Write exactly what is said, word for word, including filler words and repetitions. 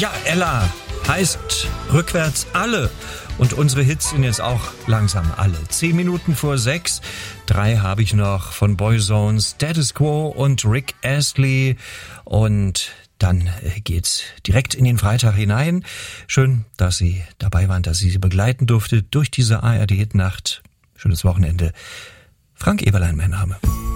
Ja, Ella heißt rückwärts alle. Und unsere Hits sind jetzt auch langsam alle. Zehn Minuten vor sechs. Drei habe ich noch von Boyzone, Status Quo und Rick Astley. Und dann geht's direkt in den Freitag hinein. Schön, dass Sie dabei waren, dass ich Sie begleiten durfte durch diese A R D-Hitnacht. Schönes Wochenende. Frank Eberlein, mein Name.